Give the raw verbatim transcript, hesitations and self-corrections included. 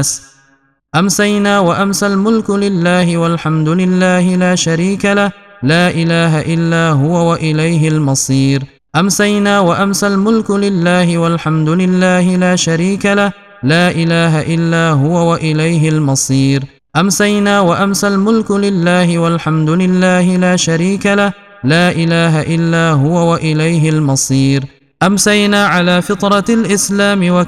الناس. أمسينا وأمسى الملك لله والحمد لله لا شريك له، لا إله إلا هو وإليه المصير. أمسينا وأمسى الملك لله والحمد لله لا شريك له، لا إله إلا هو وإليه المصير. أمسينا وأمسى الملك لله والحمد لله لا شريك له، لا إله إلا هو وإليه المصير. أمسينا على فطرة الإسلام